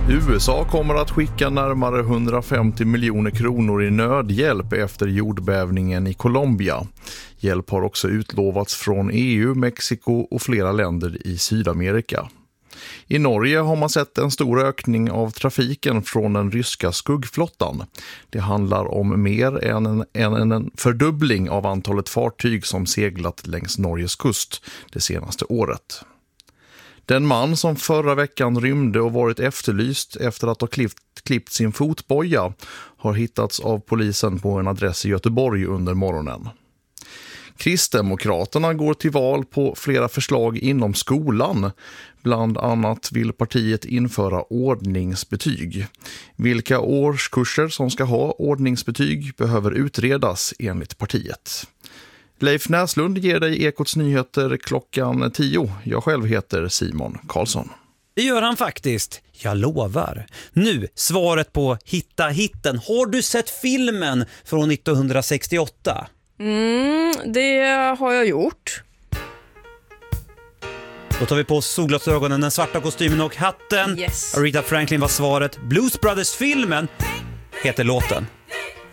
USA kommer att skicka närmare 150 miljoner kronor i nödhjälp efter jordbävningen i Colombia. Hjälp har också utlovats från EU, Mexiko och flera länder i Sydamerika. I Norge har man sett en stor ökning av trafiken från den ryska skuggflottan. Det handlar om mer än en fördubbling av antalet fartyg som seglat längs Norges kust det senaste året. Den man som förra veckan rymde och varit efterlyst efter att ha klippt sin fotboja har hittats av polisen på en adress i Göteborg under morgonen. Kristdemokraterna går till val på flera förslag inom skolan. Bland annat vill partiet införa ordningsbetyg. Vilka årskurser som ska ha ordningsbetyg behöver utredas enligt partiet. Leif Näslund ger dig Ekots nyheter klockan 10. Jag själv heter Simon Karlsson. Det gör han faktiskt. Jag lovar. Nu, svaret på Hitta hitten. Har du sett filmen från 1968? Det har jag gjort. Då tar vi på solglasögonen, den svarta kostymen och hatten. Yes. Aretha Franklin var svaret. Blues Brothers-filmen heter låten.